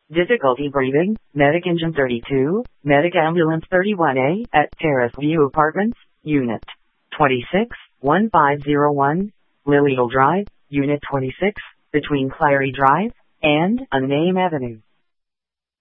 Difficulty breathing. Medic Engine 32. Medic Ambulance 31A at Terrace View Apartments, Unit 26, 1501, Lily Hill Drive, Unit 26, between Clary Drive and Unnamed Avenue.